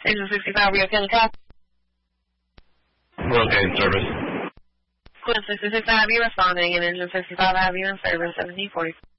Engine 65, Rio County Cop. Located service. Quinn 66, I have you responding, and Engine 65, I have you in service, 1740.